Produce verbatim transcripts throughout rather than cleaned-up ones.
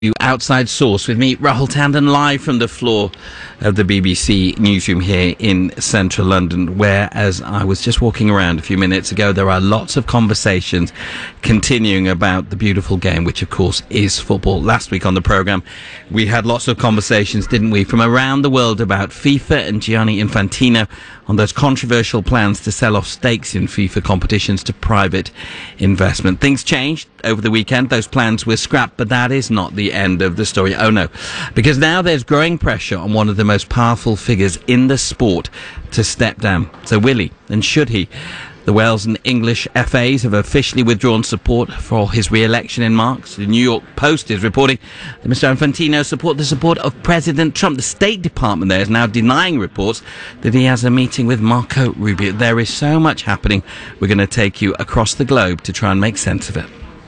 Outside Source with me, Rahul Tandon, live from the floor of the B B C newsroom here in central London, where, as I was just walking around a few minutes ago, there are lots of conversations continuing about the beautiful game, which of course is football. Last week on the programme, we had lots of conversations, didn't we, from around the world about FIFA and Gianni Infantino on those controversial plans to sell off stakes in FIFA competitions to private investment. Things changed over the weekend. Those plans were scrapped, but that is not the end of the story. Oh no, because now there's growing pressure on one of the most powerful figures in the sport to step down. So will he, and should he? The Wales and English F As have officially withdrawn support for his re-election in March. The New York Post is reporting that Mister Infantino support the support of President Trump. The State Department there is now denying reports that he has a meeting with Marco Rubio. There is so much happening. We're going to take you across the globe to try and make sense of it.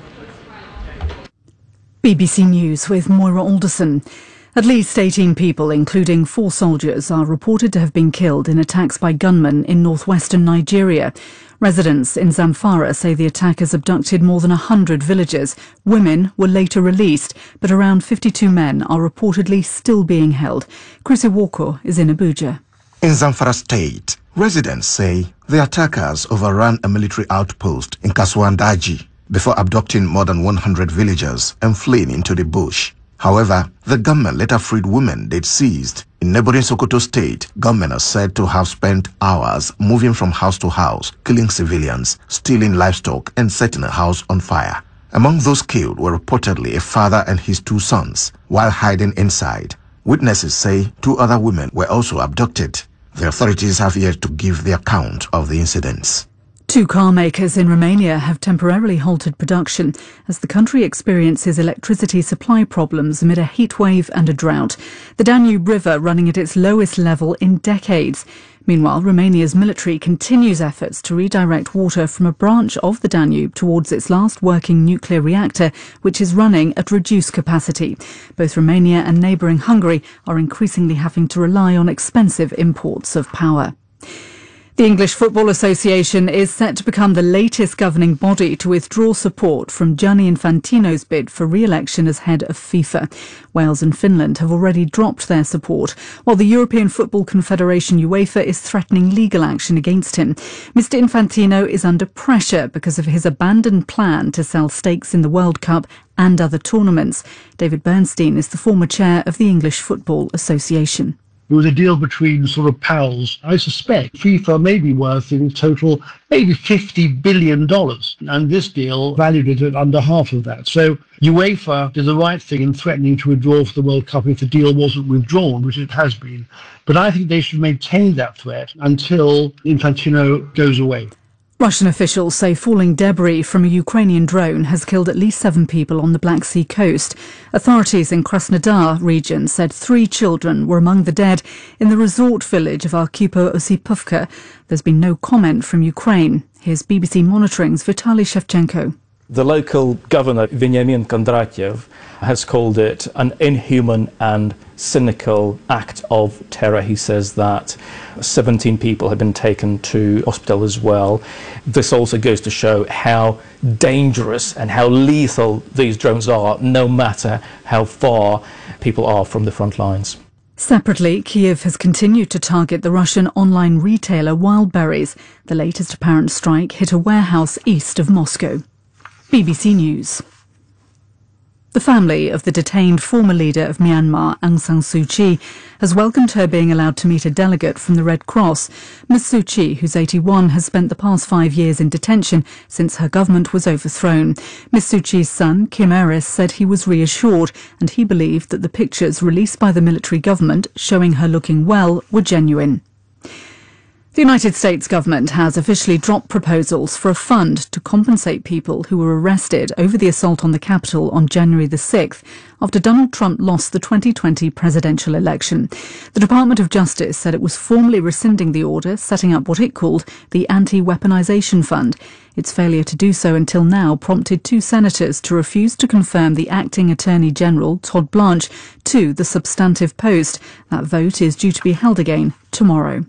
B B C News with Moira Alderson. At least eighteen people, including four soldiers, are reported to have been killed in attacks by gunmen in northwestern Nigeria. Residents in Zamfara say the attackers abducted more than one hundred villagers. Women were later released, but around fifty-two men are reportedly still being held. Chris Iwoko is in Abuja. In Zamfara State, residents say the attackers overran a military outpost in Kasuandaji before abducting more than one hundred villagers and fleeing into the bush. However, the gunmen later freed women they'd seized. In neighboring Sokoto State, gunmen are said to have spent hours moving from house to house, killing civilians, stealing livestock, and setting a house on fire. Among those killed were reportedly a father and his two sons, while hiding inside. Witnesses say two other women were also abducted. The authorities have yet to give the account of the incidents. Two car makers in Romania have temporarily halted production as the country experiences electricity supply problems amid a heatwave and a drought. The Danube River running at its lowest level in decades. Meanwhile, Romania's military continues efforts to redirect water from a branch of the Danube towards its last working nuclear reactor, which is running at reduced capacity. Both Romania and neighbouring Hungary are increasingly having to rely on expensive imports of power. The English Football Association is set to become the latest governing body to withdraw support from Gianni Infantino's bid for re-election as head of FIFA. Wales and Finland have already dropped their support, while the European Football Confederation UEFA is threatening legal action against him. Mister Infantino is under pressure because of his abandoned plan to sell stakes in the World Cup and other tournaments. David Bernstein is the former chair of the English Football Association. It was a deal between sort of pals. I suspect FIFA may be worth in total maybe fifty billion dollars. And this deal valued it at under half of that. So UEFA did the right thing in threatening to withdraw for the World Cup if the deal wasn't withdrawn, which it has been. But I think they should maintain that threat until Infantino goes away. Russian officials say falling debris from a Ukrainian drone has killed at least seven people on the Black Sea coast. Authorities in Krasnodar region said three children were among the dead in the resort village of Archipo-Osipovka. There's been no comment from Ukraine. Here's B B C Monitoring's Vitaly Shevchenko. The local governor, Veniamin Kondratyev, has called it an inhuman and cynical act of terror. He says that seventeen people have been taken to hospital as well. This also goes to show how dangerous and how lethal these drones are, no matter how far people are from the front lines. Separately, Kiev has continued to target the Russian online retailer Wildberries. The latest apparent strike hit a warehouse east of Moscow. B B C News. The family of the detained former leader of Myanmar, Aung San Suu Kyi, has welcomed her being allowed to meet a delegate from the Red Cross. Miz Suu Kyi, who's eighty-one, has spent the past five years in detention since her government was overthrown. Miz Suu Kyi's son, Kim Aris, said he was reassured and he believed that the pictures released by the military government showing her looking well were genuine. The United States government has officially dropped proposals for a fund to compensate people who were arrested over the assault on the Capitol on January the sixth after Donald Trump lost the twenty twenty presidential election. The Department of Justice said it was formally rescinding the order, setting up what it called the Anti-Weaponization Fund. Its failure to do so until now prompted two senators to refuse to confirm the acting Attorney General, Todd Blanche, to the substantive post. That vote is due to be held again tomorrow.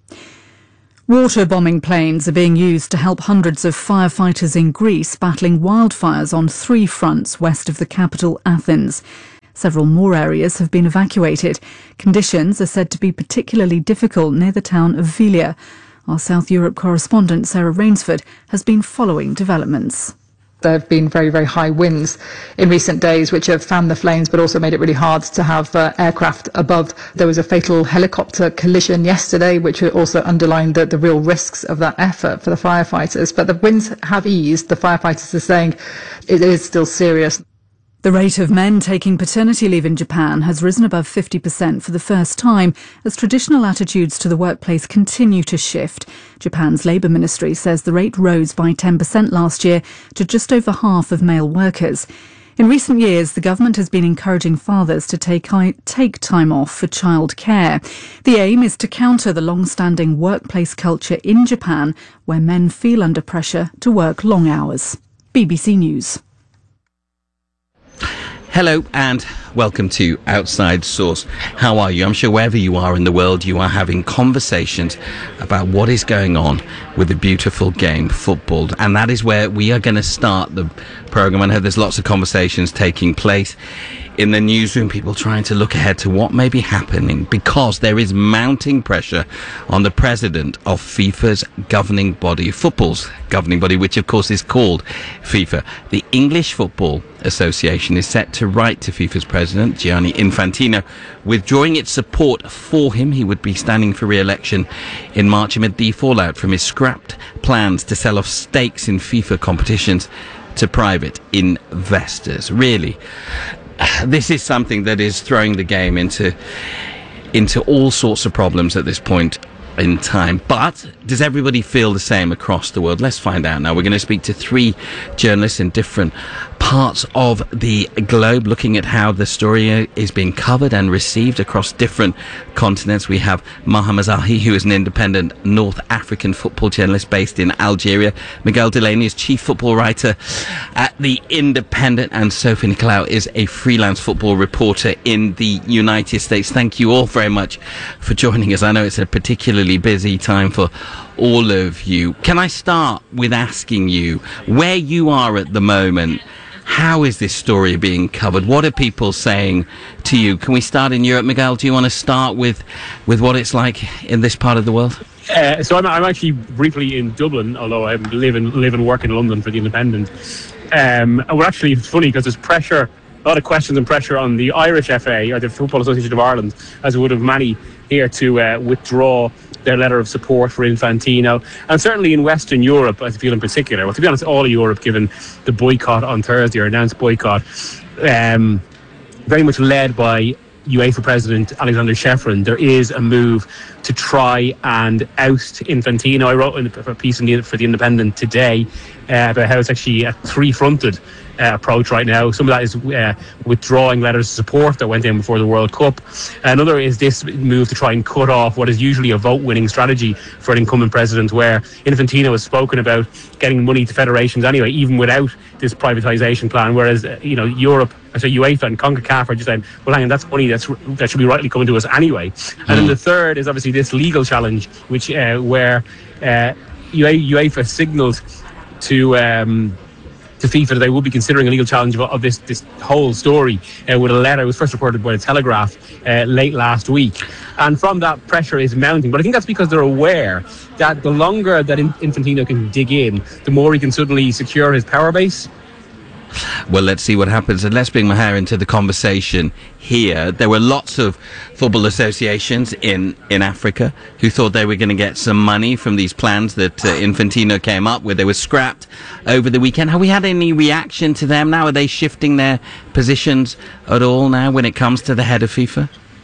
Water bombing planes are being used to help hundreds of firefighters in Greece battling wildfires on three fronts west of the capital, Athens. Several more areas have been evacuated. Conditions are said to be particularly difficult near the town of Vilia. Our South Europe correspondent Sarah Rainsford has been following developments. There have been very, very high winds in recent days, which have fanned the flames, but also made it really hard to have uh, aircraft above. There was a fatal helicopter collision yesterday, which also underlined the, the real risks of that effort for the firefighters. But the winds have eased. The firefighters are saying it is still serious. The rate of men taking paternity leave in Japan has risen above fifty percent for the first time as traditional attitudes to the workplace continue to shift. Japan's Labour Ministry says the rate rose by ten percent last year to just over half of male workers. In recent years, the government has been encouraging fathers to take, take time off for childcare. The aim is to counter the long-standing workplace culture in Japan, where men feel under pressure to work long hours. B B C News. Hello and welcome to Outside Source. How are you? I'm sure wherever you are in the world, you are having conversations about what is going on with the beautiful game, football. And that is where we are going to start the programme. I know there's lots of conversations taking place in the newsroom, people trying to look ahead to what may be happening, because there is mounting pressure on the president of FIFA's governing body, football's governing body, which of course is called FIFA. The English Football Association is set to write to FIFA's president, Gianni Infantino, withdrawing its support for him. He would be standing for re-election in March amid the fallout from his scrapped plans to sell off stakes in FIFA competitions to private investors. Really, this is something that is throwing the game into into all sorts of problems at this point in time. But does everybody feel the same across the world? Let's find out now. We're going to speak to three journalists in different parts of the globe, looking at how the story is being covered and received across different continents. We have Maher Mezahi, who is an independent North African football journalist based in Algeria. Miguel Delaney is chief football writer at The Independent, and Sophie Nicolau is a freelance football reporter in the United States. Thank you all very much for joining us. I know it's a particularly busy time for all of you. Can I start with asking you where you are at the moment? How is this story being covered? What are people saying to you? Can we start in Europe? Miguel, do you want to start with, with what it's like in this part of the world? Uh, so I'm, I'm actually briefly in Dublin, although I live and, live and work in London for The Independent. Um, and we're actually, it's funny because there's pressure, a lot of questions and pressure on the Irish F A, or the Football Association of Ireland, as it would have many here, to uh, withdraw their letter of support for Infantino. And certainly in Western Europe, I feel in particular, well, to be honest, all of Europe, given the boycott on Thursday, or announced boycott, um, very much led by UEFA President Alexander Shevrin, there is a move to try and oust Infantino. I wrote in a piece in the, for The Independent today uh, about how it's actually a three-fronted Uh, approach right now. Some of that is uh, withdrawing letters of support that went in before the World Cup. Another is this move to try and cut off what is usually a vote-winning strategy for an incumbent president, where Infantino has spoken about getting money to federations anyway, even without this privatisation plan, whereas uh, you know Europe, so UEFA and CONCACAF are just saying, well, hang on, that's money that's that should be rightly coming to us anyway. Mm. And then the third is obviously this legal challenge, which uh, where uh, UEFA signalled to um, to FIFA that they will be considering a legal challenge of, of this this whole story uh, with a letter. It was first reported by the Telegraph uh, late last week, and from that, pressure is mounting. But I think that's because they're aware that the longer that Infantino can dig in, the more he can suddenly secure his power base. Well, let's see what happens. And let's bring Maher into the conversation here. There were lots of football associations in, in Africa who thought they were going to get some money from these plans that uh, Infantino came up with. They were scrapped over the weekend. Have we had any reaction to them now? Are they shifting their positions at all now when it comes to the head of FIFA?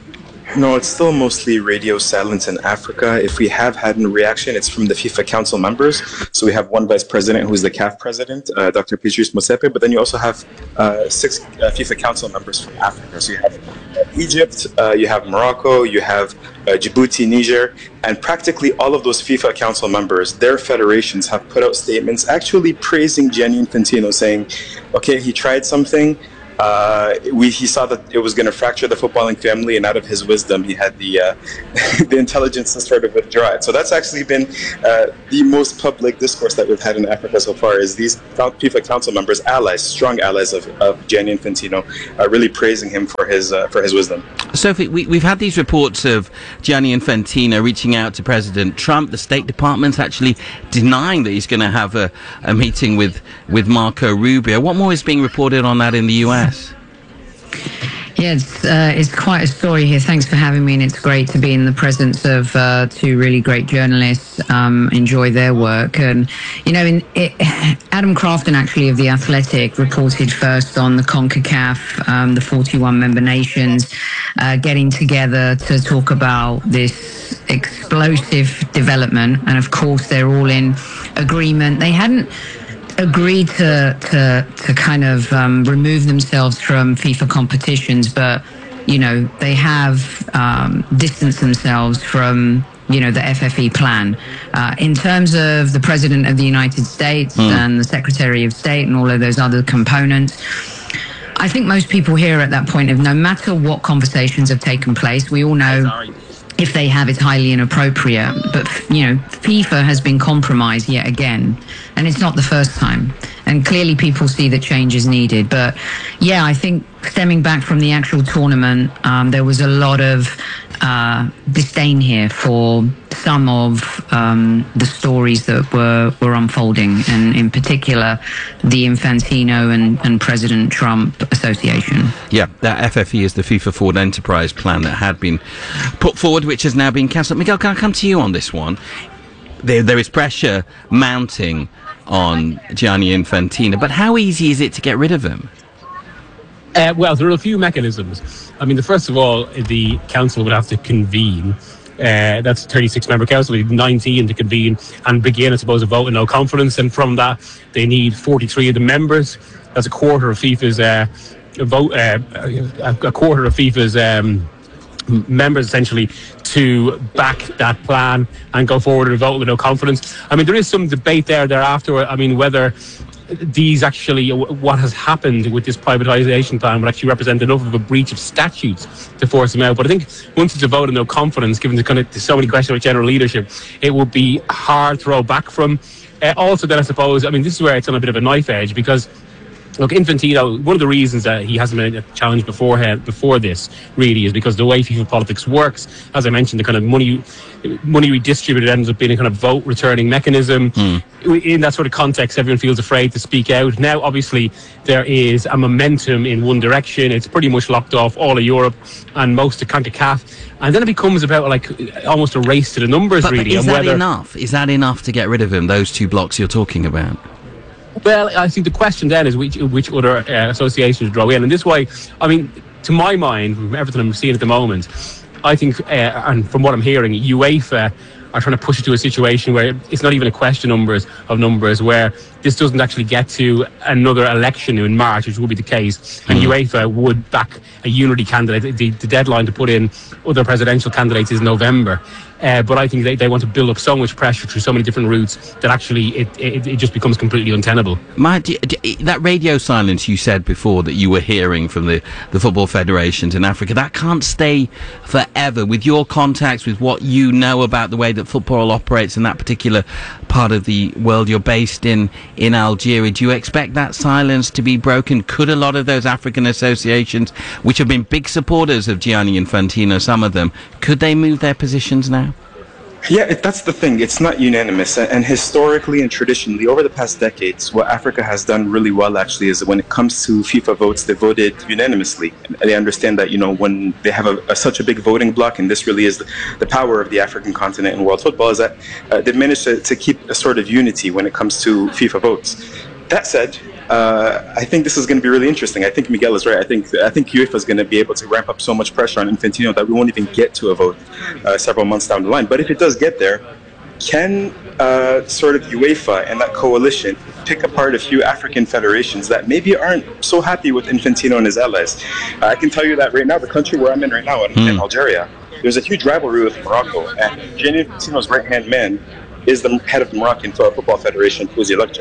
No, it's still mostly radio silence in Africa. If we have had a reaction, it's from the FIFA Council members. So we have one vice president who's the C A F president, uh, Doctor Patrice Motsepe, but then you also have uh, six uh, FIFA Council members from Africa. So you have uh, Egypt, uh, you have Morocco, you have uh, Djibouti, Niger, and practically all of those FIFA Council members, their federations have put out statements actually praising Gianni Infantino, saying, okay, he tried something, uh, we, he saw that it was going to fracture the footballing family, and out of his wisdom, he had the uh, the intelligence to sort of withdraw it. So that's actually been uh, the most public discourse that we've had in Africa so far, is these FIFA Council members, allies, strong allies of, of Gianni Infantino, are really praising him for his uh, for his wisdom. Sophie, we, we've had these reports of Gianni Infantino reaching out to President Trump. The State Department's actually denying that he's going to have a, a meeting with, with Marco Rubio. What more is being reported on that in the U S? Yeah, it's, uh, it's quite a story here. Thanks for having me, and it's great to be in the presence of uh, two really great journalists, um, enjoy their work. And, you know, in, it, Adam Crafton, actually, of The Athletic, reported first on the CONCACAF, um, the forty-one member nations, uh, getting together to talk about this explosive development. And, of course, they're all in agreement. They hadn't agreed to to to kind of um, remove themselves from FIFA competitions, but you know they have um, distanced themselves from you know the F F E plan. Uh, in terms of the President of the United States mm. and the Secretary of State and all of those other components, I think most people here at that point of no matter what conversations have taken place, we all know. If they have, it's highly inappropriate. But, you know, FIFA has been compromised yet again. And it's not the first time. And clearly people see that change is needed. But, yeah, I think stemming back from the actual tournament, um, there was a lot of uh, disdain here for some of um, the stories that were, were unfolding. And in particular, the Infantino and, and President Trump association. Yeah, that F F E is the FIFA Forward Enterprise Plan that had been put forward, which has now been cancelled. Miguel, can I come to you on this one? There, there is pressure mounting on Gianni Infantino, but how easy is it to get rid of him? Uh, well, there are a few mechanisms. I mean, the first of all, the council would have to convene. Uh, that's a thirty-six member council, nineteen to convene and begin, I suppose, a vote of no confidence. And from that, they need forty-three of the members. That's a quarter of FIFA's uh, vote, uh, a quarter of FIFA's um, members, essentially, to back that plan and go forward and vote with no confidence. I mean, there is some debate there thereafter. I mean, whether these actually, what has happened with this privatisation plan would actually represent enough of a breach of statutes to force them out. But I think once it's a vote of no confidence, given the kind of so many questions about general leadership, it will be hard to roll back from. Uh, also, then I suppose, I mean, this is where it's on a bit of a knife edge, because look, Infantino, one of the reasons that he hasn't been challenged beforehand, before this, really, is because the way FIFA politics works, as I mentioned, the kind of money money redistributed ends up being a kind of vote-returning mechanism. Mm. In that sort of context, everyone feels afraid to speak out. Now, obviously, there is a momentum in one direction. It's pretty much locked off all of Europe and most of CONCACAF. And then it becomes about, like, almost a race to the numbers, but, really. But is and that whether, enough? Is that enough to get rid of him, those two blocks you're talking about? Well, I think the question then is which which other uh, associations draw in. And this way, I mean, to my mind, from everything I'm seeing at the moment, I think, uh, and from what I'm hearing, UEFA are trying to push it to a situation where it's not even a question numbers of numbers, where this doesn't actually get to another election in March, which will be the case, and mm. UEFA would back a unity candidate. The, the deadline to put in other presidential candidates is November. Uh, but I think they, they want to build up so much pressure through so many different routes that actually it, it, it just becomes completely untenable. My, that radio silence you said before that you were hearing from the, the football federations in Africa, that can't stay forever. With your contacts, with what you know about the way that football operates in that particular part of the world you're based in, in Algeria, do you expect that silence to be broken? Could a lot of those African associations, which have been big supporters of Gianni Infantino, some of them, could they move their positions now? Yeah, it, that's the thing. It's not unanimous. And historically and traditionally, over the past decades, what Africa has done really well, actually, is that when it comes to FIFA votes, they voted unanimously. And they understand that, you know, when they have a, a, such a big voting bloc, and this really is the, the power of the African continent in world football, is that uh, they've managed to, to keep a sort of unity when it comes to FIFA votes. That said, uh, I think this is going to be really interesting. I think Miguel is right. I think I think UEFA is going to be able to ramp up so much pressure on Infantino that we won't even get to a vote uh, several months down the line. But if it does get there, can uh, sort of UEFA and that coalition pick apart a few African federations that maybe aren't so happy with Infantino and his allies? Uh, I can tell you that right now, the country where I'm in right now, in, mm. in Algeria, there's a huge rivalry with Morocco, and Gianni Infantino's right-hand man is the head of the Moroccan Football Federation, Fouzi Lakhdja.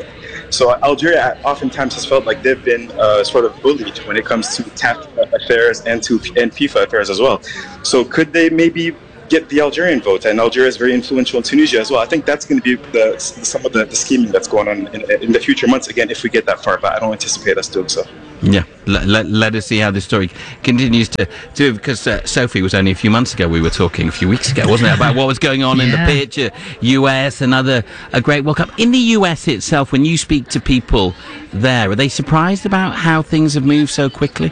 So Algeria oftentimes has felt like they've been uh, sort of bullied when it comes to C A F affairs and to and FIFA affairs as well. So could they maybe get the Algerian vote? And Algeria is very influential in Tunisia as well. I think that's going to be the, some of the, the scheming that's going on in, in the future months, again, if we get that far, but I don't anticipate us doing so. Yeah, let, let, let us see how this story continues to do, because uh, Sophie, was only a few months ago we were talking, a few weeks ago, wasn't it, about what was going on yeah. in the pitch, uh, U S, another a great World Cup. In the U S itself, when you speak to people there, are they surprised about how things have moved so quickly?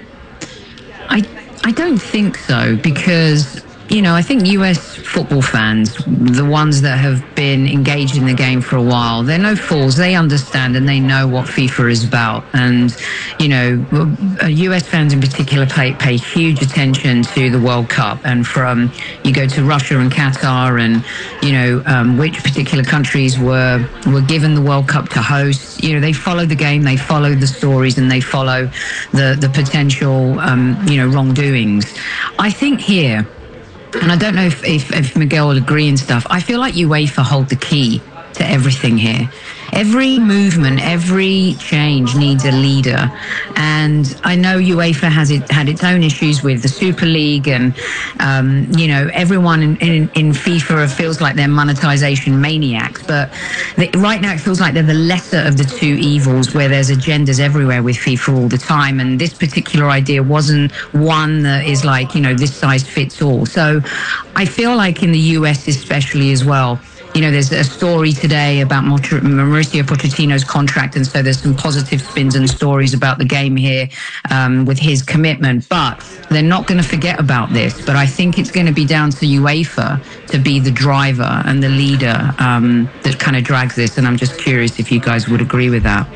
I, I don't think so, because... You know, I think U S football fans, the ones that have been engaged in the game for a while, they're no fools. They understand and they know what FIFA is about. And, you know, U S fans in particular pay, pay huge attention to the World Cup. And from, you go to Russia and Qatar and, you know, um, which particular countries were, were given the World Cup to host. You know, they follow the game, they follow the stories, and they follow the, the potential, um, you know, wrongdoings. I think here... And I don't know if, if, if Miguel will agree and stuff. I feel like UEFA hold the key to everything here. Every movement, every change needs a leader. And I know UEFA has it, had its own issues with the Super League and, um, you know, everyone in, in, in FIFA feels like they're monetization maniacs. But they, right now it feels like they're the lesser of the two evils, where there's agendas everywhere with FIFA all the time. And this particular idea wasn't one that is like, you know, this size fits all. So I feel like in the U S especially as well, you know, there's a story today about Mauricio Pochettino's contract, and so there's some positive spins and stories about the game here um, with his commitment. But they're not going to forget about this. But I think it's going to be down to UEFA to be the driver and the leader um, that kind of drags this. And I'm just curious if you guys would agree with that.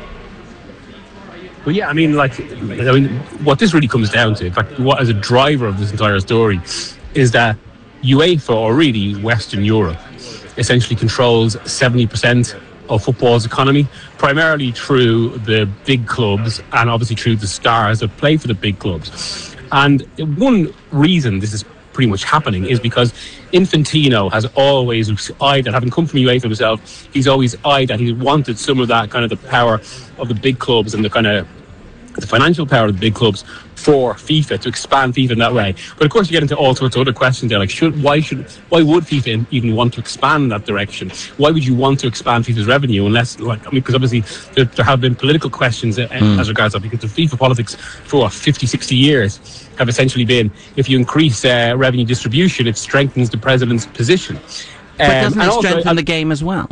Well, yeah, I mean, like, I mean, what this really comes down to, in fact, what as a driver of this entire story, is that UEFA, or really Western Europe, essentially controls seventy percent of football's economy, primarily through the big clubs and obviously through the stars that play for the big clubs. And one reason this is pretty much happening is because Infantino has always eyed that, having come from UEFA himself, he's always eyed that. He's wanted some of that kind of the power of the big clubs and the kind of the financial power of the big clubs for FIFA, to expand FIFA in that way. But of course you get into all sorts of other questions there, like should why should why would FIFA even want to expand in that direction? Why would you want to expand FIFA's revenue unless, like, I mean, because obviously there, there have been political questions uh, mm. as regards that, because the FIFA politics for what, fifty, sixty years have essentially been, if you increase uh, revenue distribution, it strengthens the president's position. But um, doesn't it strengthen also, the game as well?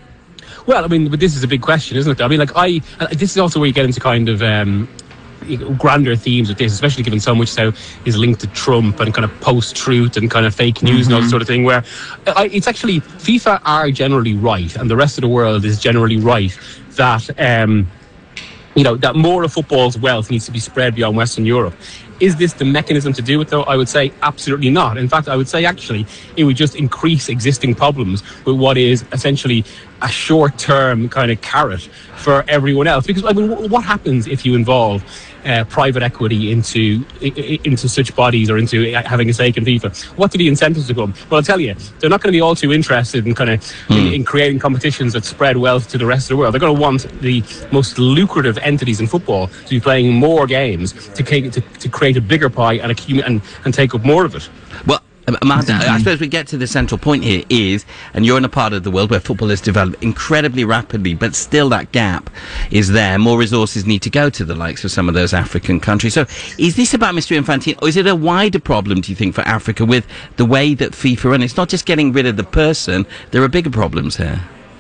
Well, I mean, but this is a big question, isn't it? I mean, like, I, this is also where you get into kind of um, grander themes with this, especially given so much so is linked to Trump and kind of post-truth and kind of fake news mm-hmm. and all that sort of thing, where I, it's actually, FIFA are generally right, and the rest of the world is generally right, that, um, you know, that more of football's wealth needs to be spread beyond Western Europe. Is this the mechanism to do it, though? I would say absolutely not. In fact, I would say actually it would just increase existing problems with what is essentially a short-term kind of carrot for everyone else. Because, I mean, what happens if you involve uh, private equity into into such bodies, or into having a stake in FIFA? What are the incentives to come? Well, I'll tell you, they're not going to be all too interested in kind of mm. in, in creating competitions that spread wealth to the rest of the world. They're going to want the most lucrative entities in football to be playing more games to to, to create a bigger pie and, accumulate and and take up more of it. Well, Martin, I suppose we get to the central point here is, and you're in a part of the world where football has developed incredibly rapidly, but still that gap is there. More resources need to go to the likes of some of those African countries. So is this about Mister Infantino, or is it a wider problem, do you think, for Africa with the way that FIFA run? It's not just getting rid of the person, there are bigger problems here.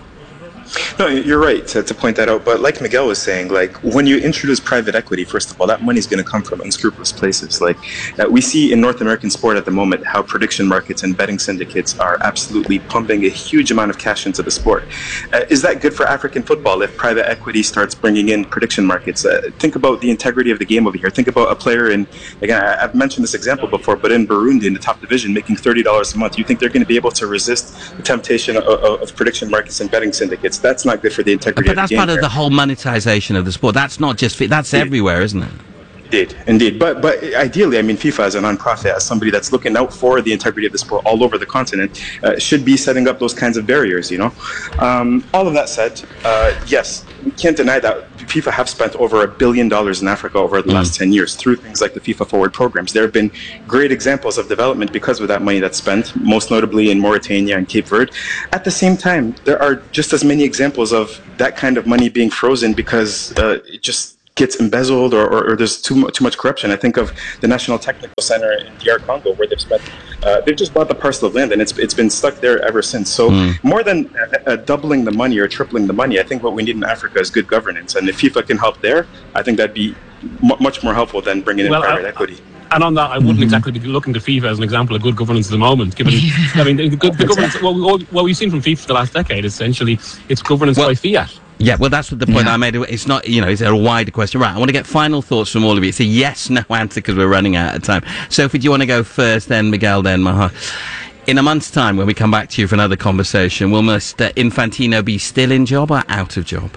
No, you're right to, to point that out. But like Miguel was saying, like, when you introduce private equity, first of all, that money is going to come from unscrupulous places. Like uh, we see in North American sport at the moment, how prediction markets and betting syndicates are absolutely pumping a huge amount of cash into the sport. Uh, is that good for African football if private equity starts bringing in prediction markets? Uh, think about the integrity of the game over here. Think about a player in, again, I, I've mentioned this example before, but in Burundi, in the top division, making thirty dollars a month. You think they're going to be able to resist the temptation of, of, of prediction markets and betting syndicates? That's not good for the integrity but of the game. But that's part here. of the whole monetization of the sport. That's not just, that's it, everywhere, isn't it? Indeed, indeed. But but ideally, I mean, FIFA as a non-profit, as somebody that's looking out for the integrity of the sport all over the continent, uh, should be setting up those kinds of barriers, you know. Um, all of that said, uh, yes, we can't deny that FIFA have spent over a billion dollars in Africa over the mm. last ten years through things like the FIFA Forward programs. There have been great examples of development because of that money that's spent, most notably in Mauritania and Cape Verde. At the same time, there are just as many examples of that kind of money being frozen because uh, it just gets embezzled or, or, or there's too much, too much corruption. I think of the National Technical Center in D R Congo where they've spent, uh, they've just bought the parcel of land and it's it's been stuck there ever since. So mm. more than uh, uh, doubling the money or tripling the money, I think what we need in Africa is good governance. And if FIFA can help there, I think that'd be m- much more helpful than bringing in well, private I, equity. And on that, I wouldn't mm-hmm. exactly be looking to FIFA as an example of good governance at the moment. Given, I mean, the, the, the governance, what, we, what we've seen from FIFA for the last decade, essentially, it's governance well, by fiat. Yeah, well, that's the point yeah. I made. It's not, you know, it's a wider question. Right, I want to get final thoughts from all of you. It's a yes, no answer because we're running out of time. Sophie, do you want to go first, then Miguel, then Maha? In a month's time, when we come back to you for another conversation, will Mister Infantino be still in job or out of job?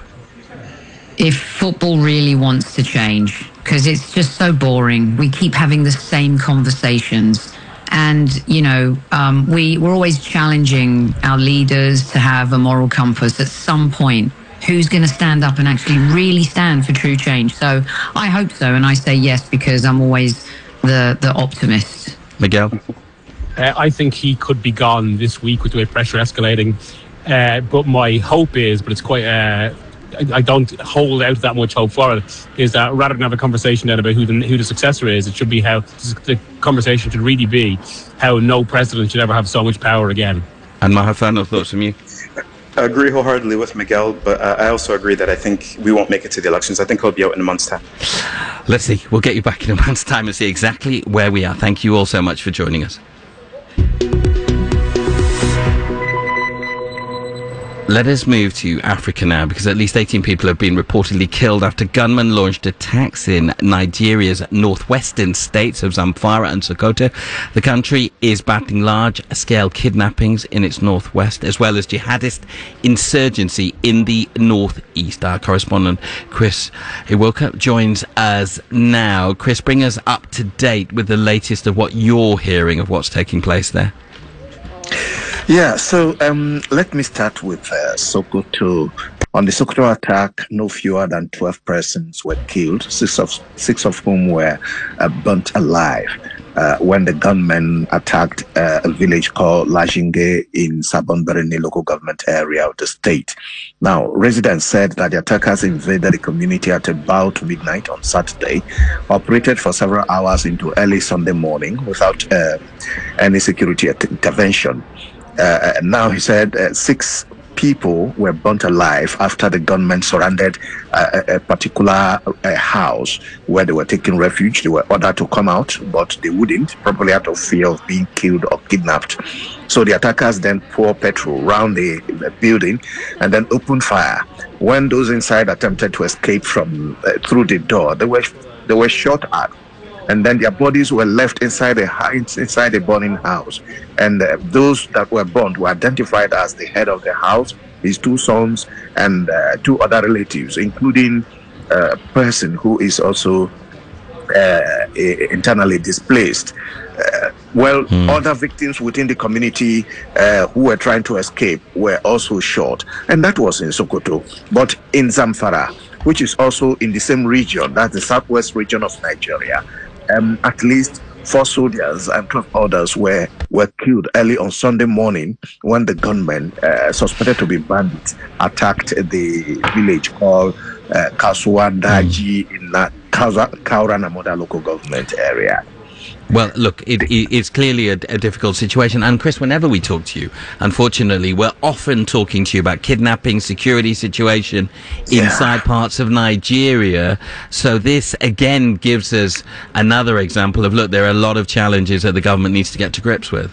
If football really wants to change, because it's just so boring. We keep having the same conversations. And, you know, um, we, we're always challenging our leaders to have a moral compass at some point. Who's going to stand up and actually really stand for true change? So I hope so. And I say yes because I'm always the, the optimist. Miguel? Uh, I think he could be gone this week with the way pressure escalating. Uh, but my hope is, but it's quite... Uh, I don't hold out that much hope for it, is that rather than have a conversation then about who the, who the successor is, it should be how the conversation should really be how no president should ever have so much power again. And Maha, final thoughts from you? I agree wholeheartedly with Miguel, but uh, I also agree that I think we won't make it to the elections. I think he'll be out in a month's time. Let's see. We'll get you back in a month's time and see exactly where we are. Thank you all so much for joining us. Let us move to Africa now, because at least eighteen people have been reportedly killed after gunmen launched attacks in Nigeria's northwestern states of Zamfara and Sokoto. The country is battling large-scale kidnappings in its northwest, as well as jihadist insurgency in the northeast. Our correspondent, Chris Iwoka, joins us now. Chris, bring us up to date with the latest of what you're hearing of what's taking place there. Yeah, so um, let me start with uh, Sokoto. On the Sokoto attack, no fewer than twelve persons were killed, six of six of whom were uh, burnt alive uh, when the gunmen attacked uh, a village called Lajinge in Sabon-Birni local government area of the state. Now, residents said that the attackers invaded the community at about midnight on Saturday, operated for several hours into early Sunday morning without uh, any security intervention. Uh, now, he said uh, six people were burnt alive after the gunmen surrounded uh, a, a particular uh, house where they were taking refuge. They were ordered to come out, but they wouldn't, probably out of fear of being killed or kidnapped. So the attackers then poured petrol around the, the building and then opened fire. When those inside attempted to escape from uh, through the door, they were they were shot at. And then their bodies were left inside the inside the burning house. And uh, those that were burned were identified as the head of the house, his two sons, and uh, two other relatives, including uh, a person who is also uh, internally displaced. Uh, well, mm. other victims within the community uh, who were trying to escape were also shot. And that was in Sokoto. But in Zamfara, which is also in the same region, that's the southwest region of Nigeria, Um, at least four soldiers and twelve others were, were killed early on Sunday morning when the gunmen, uh, suspected to be bandits, attacked the village called uh, Kasuandaji mm. in uh, Kauranamoda local government area. Well, look, it, it, it's clearly a, a difficult situation. And Chris, whenever we talk to you, unfortunately, we're often talking to you about kidnapping, security situation inside yeah. parts of Nigeria. So this, again, gives us another example of, look, there are a lot of challenges that the government needs to get to grips with.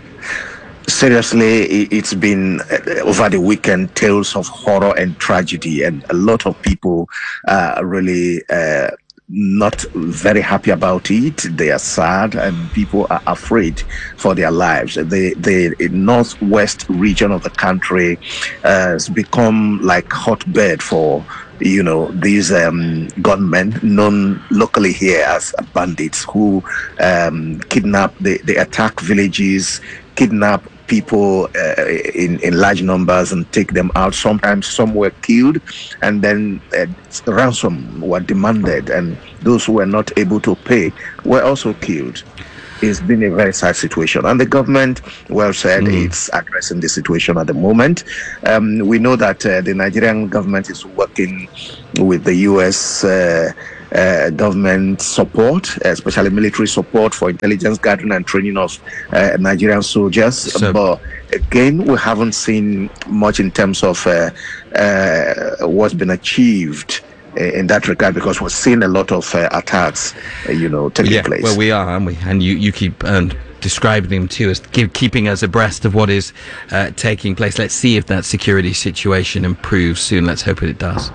Seriously, it's been uh, over the weekend tales of horror and tragedy, and a lot of people uh, really uh, not very happy about it. They are sad, and people are afraid for their lives. The the northwest region of the country uh, has become like hotbed for, you know, these um, gunmen known locally here as bandits who um, kidnap, they, they attack villages, kidnap people uh, in, in large numbers and take them out. Sometimes some were killed, and then uh, ransom were demanded, and those who were not able to pay were also killed. It's been a very sad situation, and the government, well said, mm. it's addressing the situation at the moment. Um, we know that uh, the Nigerian government is working with the U S uh, uh, government support, especially military support for intelligence gathering and training of uh, Nigerian soldiers. So, but again, we haven't seen much in terms of uh, uh, what's been achieved in that regard, because we're seeing a lot of uh, attacks, uh, you know, taking yeah, place. Well, we are, aren't we? And you, you keep um, describing them to us, keep, keeping us abreast of what is uh, taking place. Let's see if that security situation improves soon. Let's hope it does.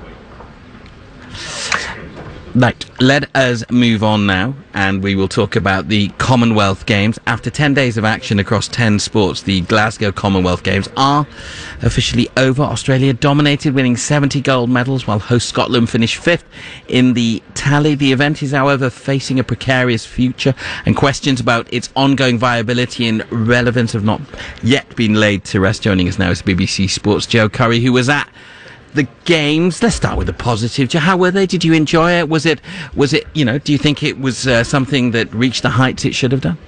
Right, let us move on now, and we will talk about the Commonwealth Games. After ten days of action across ten sports, the Glasgow Commonwealth Games are officially over. Australia dominated, winning seventy gold medals, while host Scotland finished fifth in the tally. The event is, however, facing a precarious future, and questions about its ongoing viability and relevance have not yet been laid to rest. Joining us now is B B C Sports' Joe Curry, who was at the games. Let's start with the positive. How were they? Did you enjoy it? Was it, was it, you know, do you think it was uh, something that reached the heights it should have done?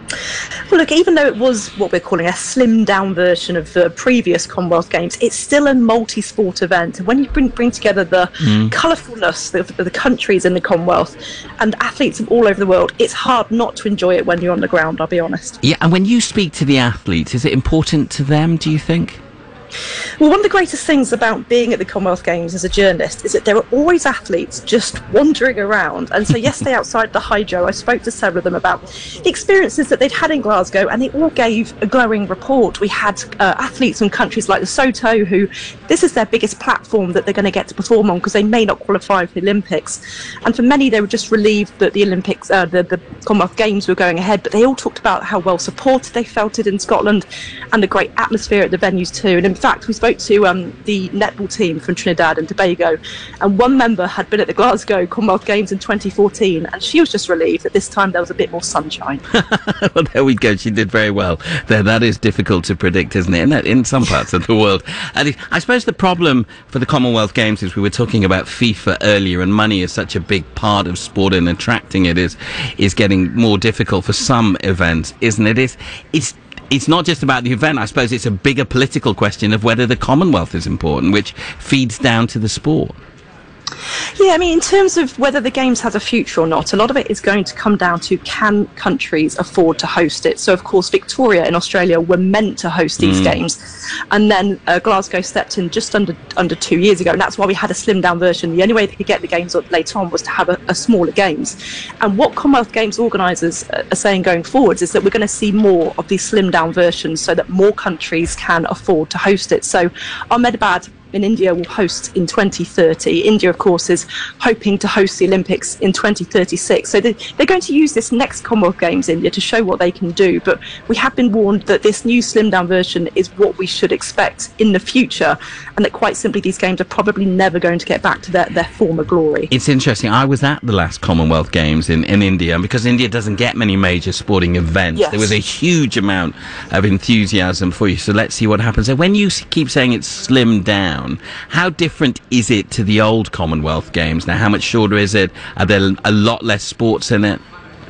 Well, look, even though it was what we're calling a slimmed-down version of the previous Commonwealth Games, it's still a multi-sport event. And when you bring, bring together the mm. colourfulness of the countries in the Commonwealth and athletes from all over the world, it's hard not to enjoy it when you're on the ground, I'll be honest. Yeah, and when you speak to the athletes, is it important to them, do you think? Well, one of the greatest things about being at the Commonwealth Games as a journalist is that there are always athletes just wandering around. And so yesterday outside the Hydro, I spoke to several of them about the experiences that they'd had in Glasgow, and they all gave a glowing report. We had uh, athletes from countries like Lesotho who this is their biggest platform that they're going to get to perform on because they may not qualify for the Olympics. And for many, they were just relieved that the Olympics, uh, the, the Commonwealth Games were going ahead, but they all talked about how well supported they felt it in Scotland and the great atmosphere at the venues too. And in fact, we spoke to um, the netball team from Trinidad and Tobago, and one member had been at the Glasgow Commonwealth Games in twenty fourteen, and she was just relieved that this time there was a bit more sunshine. Well, there we go. She did very well there. That is difficult to predict, isn't it, in, in some parts of the world. And I suppose the problem for the Commonwealth Games is we were talking about FIFA earlier, and money is such a big part of sport, and attracting it is is getting more difficult for some events, isn't it? It's, it's It's not just about the event. I suppose it's a bigger political question of whether the Commonwealth is important, which feeds down to the sport. Yeah, I mean, in terms of whether the Games has a future or not, a lot of it is going to come down to can countries afford to host it. So, of course, Victoria in Australia were meant to host these mm. Games. And then uh, Glasgow stepped in just under under two years ago. And that's why we had a slimmed-down version. The only way they could get the Games later on was to have a, a smaller Games. And what Commonwealth Games organisers are saying going forwards is that we're going to see more of these slimmed-down versions so that more countries can afford to host it. So Ahmedabad in India will host in twenty thirty. India, of course, is hoping to host the Olympics in twenty thirty-six. So they, they're going to use this next Commonwealth Games, India, to show what they can do. But we have been warned that this new slimmed-down version is what we should expect in the future, and that quite simply these Games are probably never going to get back to their, their former glory. It's interesting. I was at the last Commonwealth Games in, in India, and because India doesn't get many major sporting events, yes. there was a huge amount of enthusiasm for you. So let's see what happens. So when you keep saying it's slimmed down, how different is it to the old Commonwealth Games now? How much shorter is it? Are there a lot less sports in it?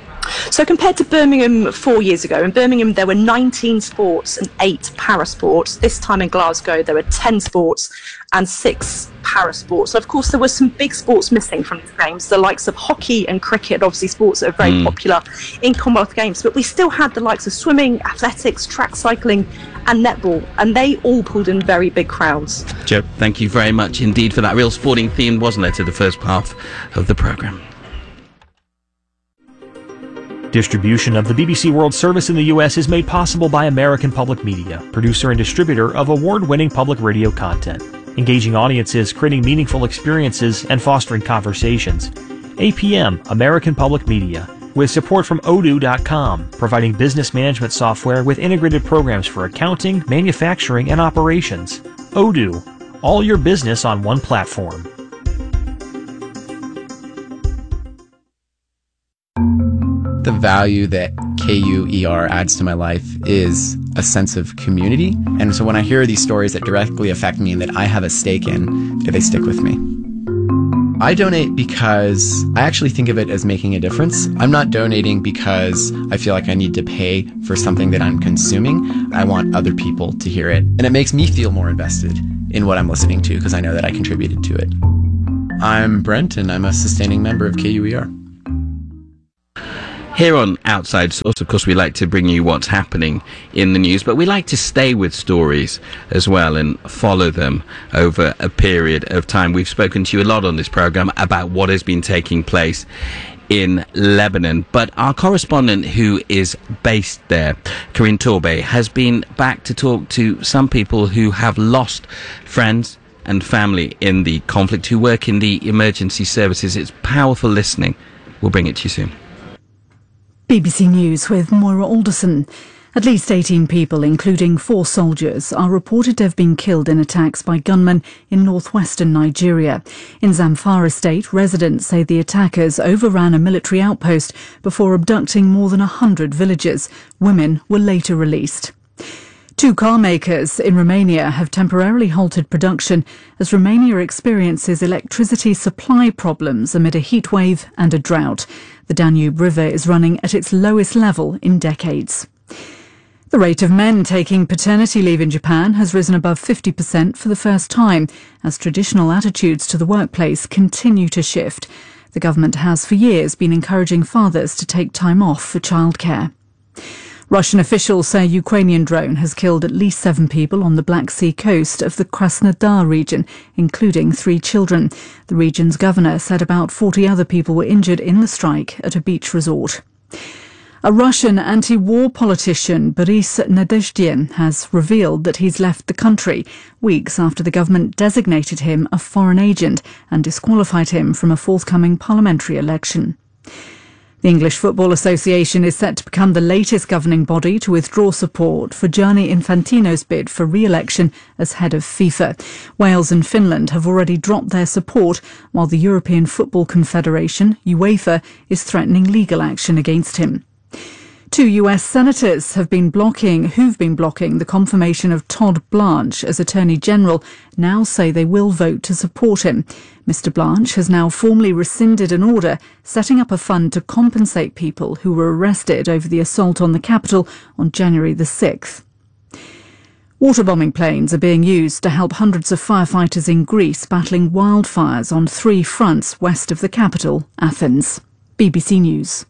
So compared to Birmingham four years ago, in Birmingham there were nineteen sports and eight para-sports. This time in Glasgow there were ten sports and six para-sports. So of course there were some big sports missing from the Games, the likes of hockey and cricket, obviously sports that are very mm. popular in Commonwealth Games. But we still had the likes of swimming, athletics, track cycling and netball, and they all pulled in very big crowds. Joe, thank you very much indeed for that. Real sporting theme, wasn't there, to the first half of the programme. Distribution of the B B C World Service in the U S is made possible by American Public Media, producer and distributor of award-winning public radio content, engaging audiences, creating meaningful experiences, and fostering conversations. A P M, American Public Media, with support from Odoo dot com, providing business management software with integrated programs for accounting, manufacturing, and operations. Odoo, all your business on one platform. The value that K U E R adds to my life is a sense of community. And so when I hear these stories that directly affect me and that I have a stake in, they stick with me. I donate because I actually think of it as making a difference. I'm not donating because I feel like I need to pay for something that I'm consuming. I want other people to hear it. And it makes me feel more invested in what I'm listening to because I know that I contributed to it. I'm Brent, and I'm a sustaining member of K U E R. Here on Outside Source, of course, we like to bring you what's happening in the news, but we like to stay with stories as well and follow them over a period of time. We've spoken to you a lot on this program about what has been taking place in Lebanon, but our correspondent who is based there, Corinne Torbay, has been back to talk to some people who have lost friends and family in the conflict, who work in the emergency services. It's powerful listening. We'll bring it to you soon. B B C News with Moira Alderson. At least eighteen people, including four soldiers, are reported to have been killed in attacks by gunmen in northwestern Nigeria. In Zamfara state, residents say the attackers overran a military outpost before abducting more than one hundred villagers. Women were later released. Two car makers in Romania have temporarily halted production as Romania experiences electricity supply problems amid a heatwave and a drought. The Danube River is running at its lowest level in decades. The rate of men taking paternity leave in Japan has risen above fifty percent for the first time as traditional attitudes to the workplace continue to shift. The government has for years been encouraging fathers to take time off for childcare. Russian officials say a Ukrainian drone has killed at least seven people on the Black Sea coast of the Krasnodar region, including three children. The region's governor said about forty other people were injured in the strike at a beach resort. A Russian anti-war politician, Boris Nadezhdin, has revealed that he's left the country weeks after the government designated him a foreign agent and disqualified him from a forthcoming parliamentary election. The English Football Association is set to become the latest governing body to withdraw support for Gianni Infantino's bid for re-election as head of FIFA. Wales and Finland have already dropped their support, while the European Football Confederation, UEFA, is threatening legal action against him. Two U S senators have been blocking, who've been blocking the confirmation of Todd Blanche as Attorney General, now say they will vote to support him. Mister Blanche has now formally rescinded an order setting up a fund to compensate people who were arrested over the assault on the Capitol on January the sixth. Waterbombing planes are being used to help hundreds of firefighters in Greece battling wildfires on three fronts west of the capital, Athens. B B C News.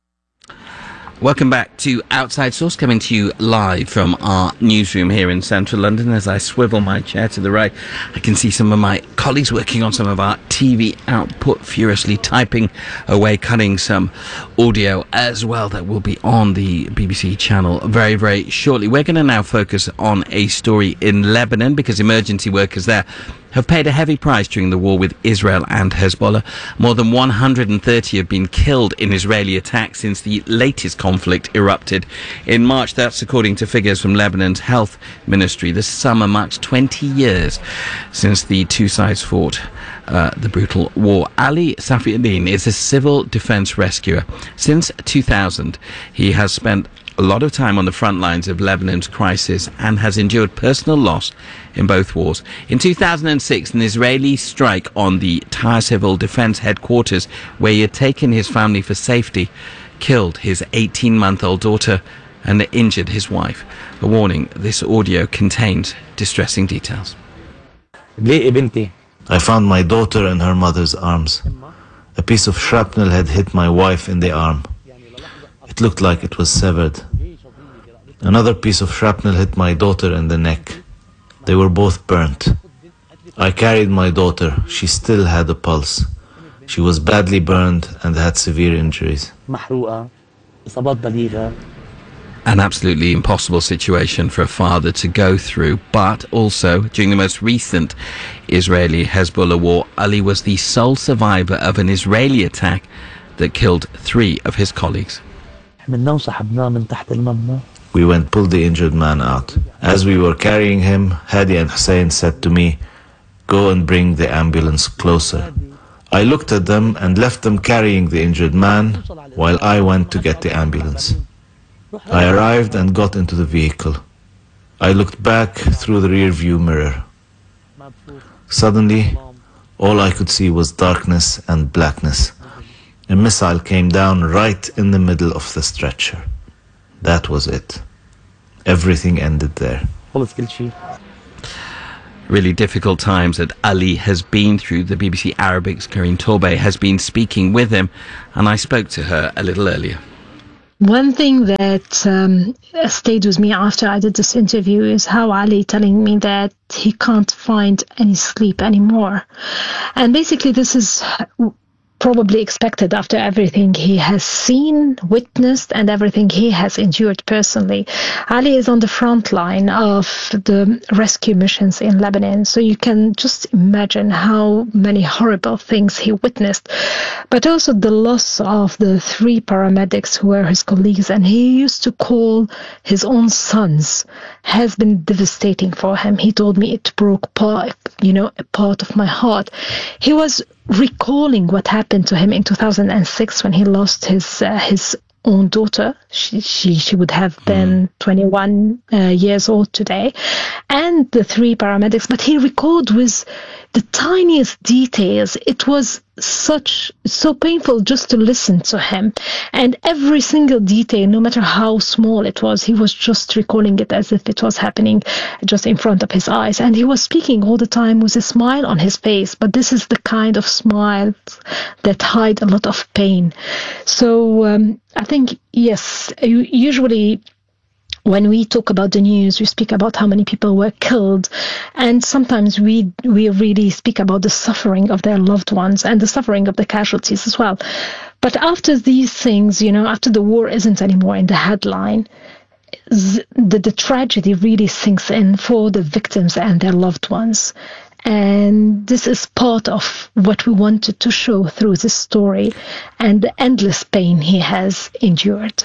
Welcome back to Outside Source, coming to you live from our newsroom here in central London. As I swivel my chair to the right, I can see some of my colleagues working on some of our T V output, furiously typing away, cutting some audio as well that will be on the B B C channel very, very shortly. We're going to now focus on a story in Lebanon because emergency workers there have paid a heavy price during the war with Israel and Hezbollah. More than one hundred thirty have been killed in Israeli attacks since the latest conflict erupted in March. That's according to figures from Lebanon's health ministry. This summer marks twenty years since the two sides fought uh, the brutal war. Ali Safiuddin is a civil defense rescuer. Since two thousand, he has spent a lot of time on the front lines of Lebanon's crisis and has endured personal loss in both wars. In two thousand six, an Israeli strike on the Tyre Civil Defense headquarters, where he had taken his family for safety, killed his eighteen-month-old daughter and injured his wife. A warning, this audio contains distressing details. I found my daughter in her mother's arms. A piece of shrapnel had hit my wife in the arm. It looked like it was severed. Another piece of shrapnel hit my daughter in the neck. They were both burnt. I carried my daughter. She still had a pulse. She was badly burned and had severe injuries. An absolutely impossible situation for a father to go through. But also, during the most recent Israeli-Hezbollah war, Ali was the sole survivor of an Israeli attack that killed three of his colleagues. We went, pulled the injured man out. As we were carrying him, Hadi and Hussein said to me, "Go and bring the ambulance closer." I looked at them and left them carrying the injured man while I went to get the ambulance. I arrived and got into the vehicle. I looked back through the rear view mirror. Suddenly, all I could see was darkness and blackness. A missile came down right in the middle of the stretcher. That was it. Everything ended there. Really difficult times that Ali has been through. The B B C Arabic's Karine Torbey has been speaking with him, and I spoke to her a little earlier. One thing that um, stayed with me after I did this interview is how Ali telling me that he can't find any sleep anymore. And basically this is probably expected after everything he has seen, witnessed, and everything he has endured personally. Ali is on the front line of the rescue missions in Lebanon, so you can just imagine how many horrible things he witnessed. But also the loss of the three paramedics who were his colleagues, and he used to call his own sons, has been devastating for him. He told me it broke part, you know, a part of my heart. He was recalling what happened to him in two thousand six when he lost his uh, his own daughter. She she she would have been twenty-one uh, years old today, and the three paramedics. But he recalled with the tiniest details. It was such so painful just to listen to him, and every single detail, no matter how small it was, he was just recalling it as if it was happening just in front of his eyes. And he was speaking all the time with a smile on his face, but this is the kind of smile that hide a lot of pain. So um, I think, yes, usually when we talk about the news, we speak about how many people were killed, and sometimes we we really speak about the suffering of their loved ones and the suffering of the casualties as well. But after these things, you know, after the war isn't anymore in the headline, the, the tragedy really sinks in for the victims and their loved ones. And this is part of what we wanted to show through this story and the endless pain he has endured.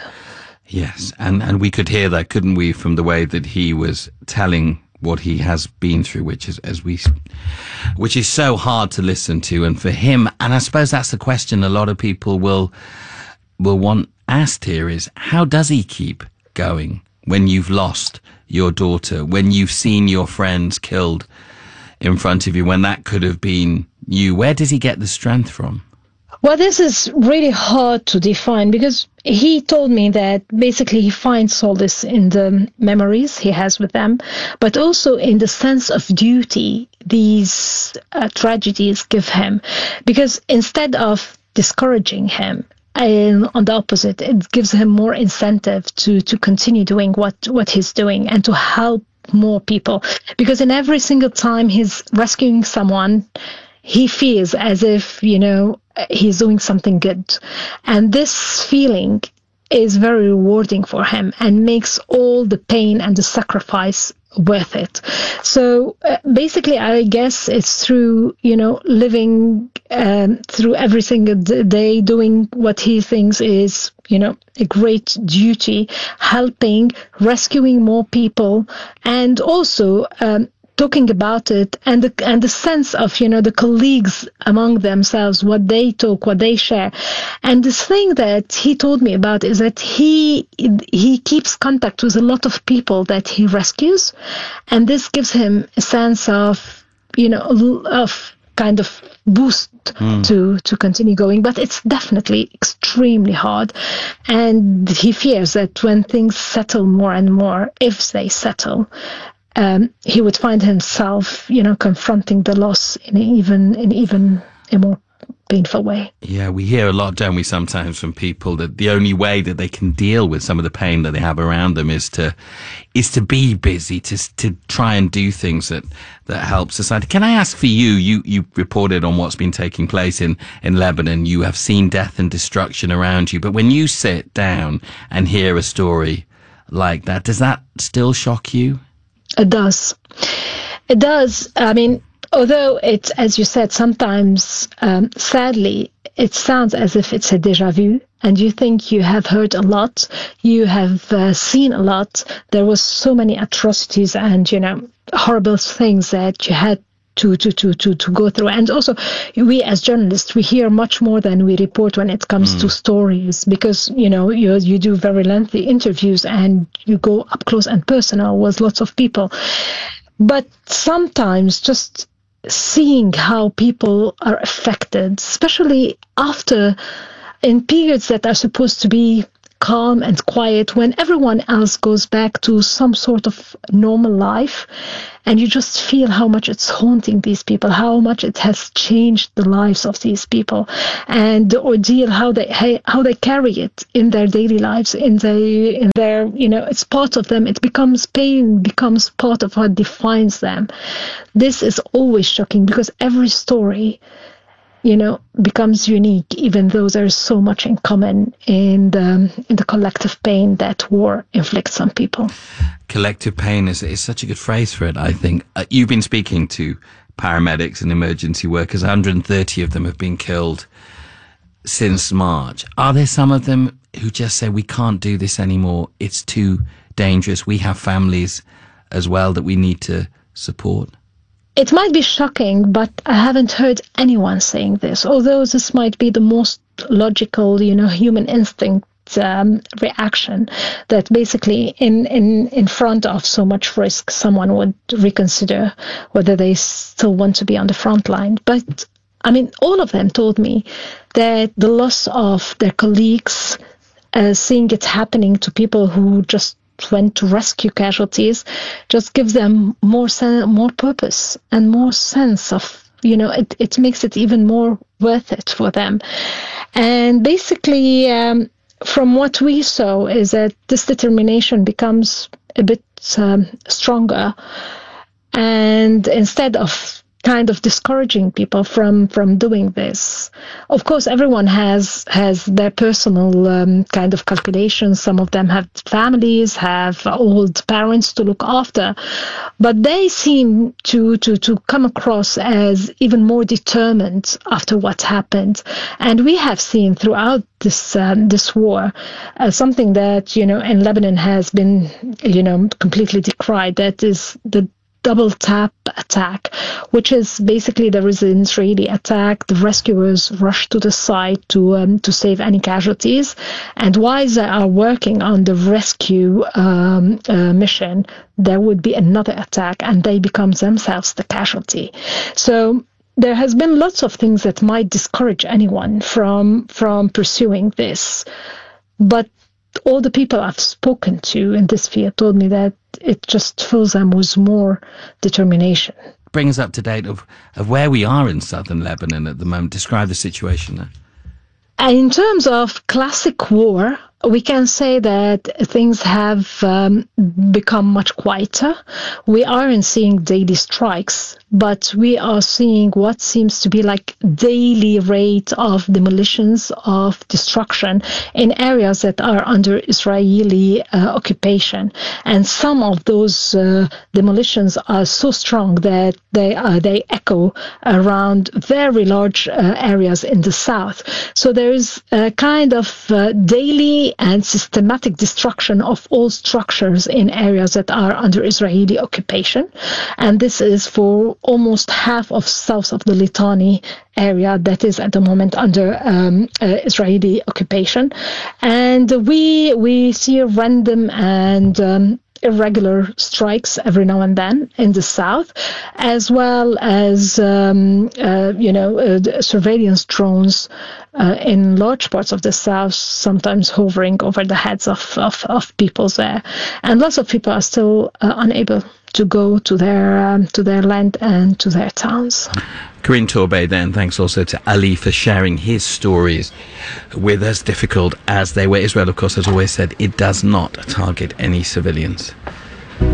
Yes, and, and we could hear that, couldn't we, from the way that he was telling what he has been through, which is as we, which is so hard to listen to. And for him, and I suppose that's the question a lot of people will will want asked here is, how does he keep going when you've lost your daughter, when you've seen your friends killed in front of you, when that could have been you? Where does he get the strength from? Well, this is really hard to define, because he told me that basically he finds solace in the memories he has with them, but also in the sense of duty these uh, tragedies give him. Because instead of discouraging him, and on the opposite, it gives him more incentive to, to continue doing what, what he's doing and to help more people. Because in every single time he's rescuing someone, he feels as if, you know, he's doing something good. And this feeling is very rewarding for him and makes all the pain and the sacrifice worth it. So uh, basically, I guess it's through, you know, living um, through every single day, doing what he thinks is, you know, a great duty, helping, rescuing more people, and also um, talking about it, and the and the sense of, you know, the colleagues among themselves, what they talk, what they share. And this thing that he told me about is that he he keeps contact with a lot of people that he rescues, and this gives him a sense of, you know, of kind of boost mm. to to continue going. But it's definitely extremely hard, and he fears that when things settle more and more, if they settle, Um, he would find himself, you know, confronting the loss in an even in even a more painful way. Yeah, we hear a lot, don't we, sometimes from people that the only way that they can deal with some of the pain that they have around them is to is to be busy, to to try and do things that that help society. Can I ask for you? You you reported on what's been taking place in in Lebanon. You have seen death and destruction around you, but when you sit down and hear a story like that. Does that still shock you? It does. It does. I mean, although it's, as you said, sometimes, um, sadly, it sounds as if it's a déjà vu, and you think you have heard a lot, you have uh, seen a lot. There was so many atrocities and, you know, horrible things that you had to, to, to, to, to go through. And also, we as journalists, we hear much more than we report when it comes mm. to stories, because, you know, you, you do very lengthy interviews and you go up close and personal with lots of people. But sometimes just seeing how people are affected, especially after, in periods that are supposed to be calm and quiet, when everyone else goes back to some sort of normal life, and you just feel how much it's haunting these people, how much it has changed the lives of these people, and the ordeal, how they how they carry it in their daily lives, in their in their you know, it's part of them. It becomes pain, becomes part of what defines them. This is always shocking, because every story, you know, becomes unique, even though there's so much in common in the, in the collective pain that war inflicts on people. Collective pain is, is such a good phrase for it, I think. Uh, you've been speaking to paramedics and emergency workers. one hundred thirty of them have been killed since March. Are there some of them who just say, we can't do this anymore, it's too dangerous, we have families as well that we need to support? It might be shocking, but I haven't heard anyone saying this, although this might be the most logical, you know, human instinct um, reaction, that basically in, in, in front of so much risk, someone would reconsider whether they still want to be on the front line. But, I mean, all of them told me that the loss of their colleagues, uh, seeing it happening to people who just went to rescue casualties, just gives them more sen- more purpose and more sense of, you know, it, it makes it even more worth it for them. And basically, um, from what we saw is that this determination becomes a bit um, stronger, and instead of kind of discouraging people from, from doing this. Of course, everyone has has their personal um, kind of calculations. Some of them have families, have old parents to look after, but they seem to, to, to come across as even more determined after what happened. And we have seen throughout this um, this war uh, something that, you know, in Lebanon has been, you know, completely decried. That is the double tap attack, which is basically there is an Israeli attack, the rescuers rush to the site to um, to save any casualties, and while they are working on the rescue um, uh, mission, there would be another attack and they become themselves the casualty. So there has been lots of things that might discourage anyone from from pursuing this, but all the people I've spoken to in this field told me that it just fills them with more determination. Bring us up to date of, of where we are in southern Lebanon at the moment. Describe the situation there. In terms of classic war, we can say that things have um, become much quieter. We aren't seeing daily strikes, but we are seeing what seems to be like daily rate of demolitions, of destruction in areas that are under Israeli uh, occupation. And some of those uh, demolitions are so strong that they uh, they echo around very large uh, areas in the south. So there is a kind of uh, daily and systematic destruction of all structures in areas that are under Israeli occupation. And this is for almost half of south of the Litani area that is at the moment under um, uh, Israeli occupation. And we we see random and um, irregular strikes every now and then in the south, as well as um, uh, you know uh, surveillance drones uh, in large parts of the south, sometimes hovering over the heads of, of, of people there. And lots of people are still uh, unable to go to their um, to their land and to their towns. Corinne Torbay then, thanks also to Ali for sharing his stories with us, difficult as they were. Israel, of course, has always said it does not target any civilians.